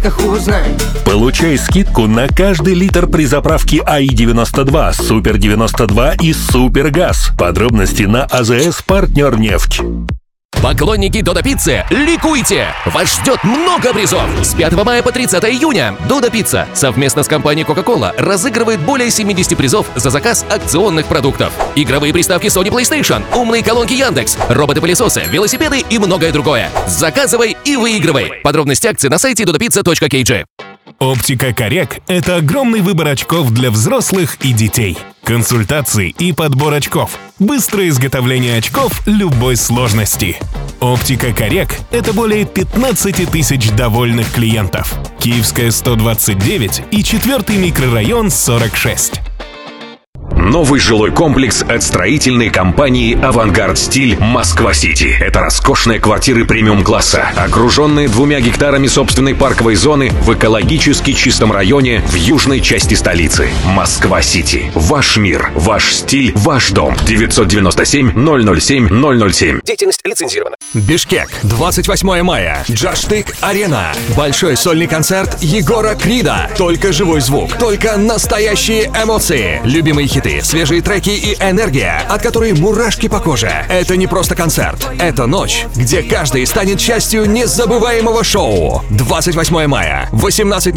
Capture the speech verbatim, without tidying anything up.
узнай. Получай скидку на каждый литр при заправке АИ девяносто два, Супер девяносто два и Супергаз. Подробности на АЗС Партнер Нефть. Поклонники Додо Пиццы, ликуйте! Вас ждет много призов! С пятого мая по тридцатое июня Додо Пицца совместно с компанией Coca-Cola разыгрывает более семидесяти призов за заказ акционных продуктов. Игровые приставки Sony PlayStation, умные колонки Яндекс, роботы-пылесосы, велосипеды и многое другое. Заказывай и выигрывай! Подробности акций на сайте додопицца точка кей джи. Оптика Коррек – это огромный выбор очков для взрослых и детей. Консультации и подбор очков. Быстрое изготовление очков любой сложности. Оптика Коррек – это более пятнадцати тысяч довольных клиентов. Киевская сто двадцать девять и четвертый микрорайон сорок шесть. Новый жилой комплекс от строительной компании «Авангард Стиль» Москва-Сити. Это роскошные квартиры премиум-класса, окруженные двумя гектарами собственной парковой зоны в экологически чистом районе в южной части столицы. Москва-Сити. Ваш мир, ваш стиль, ваш дом. девятьсот девяносто семь ноль ноль семь ноль ноль семь. Деятельность лицензирована. Бишкек, двадцать восьмое мая. Джаштык Арена. Большой сольный концерт Егора Крида. Только живой звук, только настоящие эмоции. Любимые хиты, свежие треки и энергия, от которой мурашки по коже. Это не просто концерт. Это ночь, где каждый станет частью незабываемого шоу. двадцать восьмое мая, восемнадцать